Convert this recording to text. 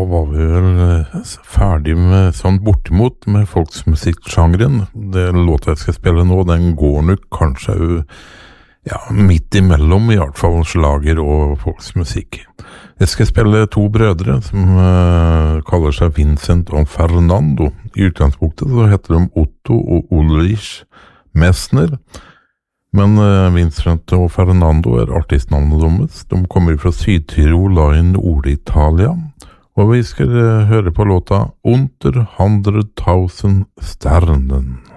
var vi vel ferdig med sånn bortimot med folksmusikksjangeren. Det låta jeg skal spille nå, den går nok kanskje midt imellom, i hvert fall slager og folksmusikk. Jeg skal spille to brødre som kaller seg Vincent og Fernando. I utgangspunktet så heter de Otto og Ulrich Messner. Men Vincent og Fernando artistnavnet deres. De kommer fra Syd-Tirol i Nord-Italia. Og vi skal høre på låta Unter 100.000 Sternen.